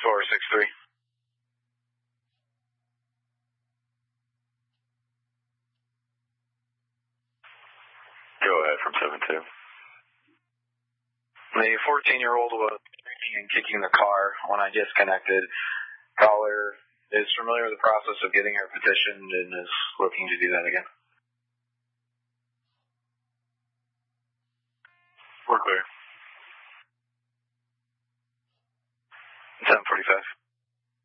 463. Go ahead from 72. The 14-year-old was screaming and kicking the car when I disconnected. Caller is familiar with the process of getting her petitioned and is looking to do that again. We're clear.